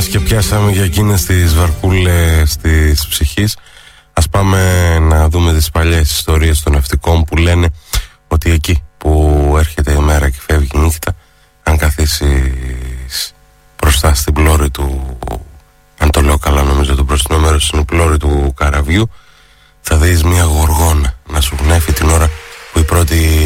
μιας και πιάσαμε για εκείνες τις βαρκούλες της ψυχής, ας πάμε να δούμε τις παλιές ιστορίες των ναυτικών που λένε ότι εκεί που έρχεται η μέρα και φεύγει η νύχτα, αν καθίσεις μπροστά στην πλώρη του, αν το λέω καλά νομίζω το μπροστινό μέρος είναι η πλώρη του καραβιού, θα δεις μια γοργόνα να σου γνέφει την ώρα που η πρώτη